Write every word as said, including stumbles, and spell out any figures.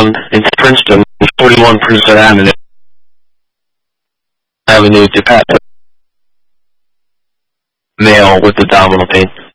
down in Princeton, forty-one Princeton Avenue, Avenue to Pat, male with abdominal pain.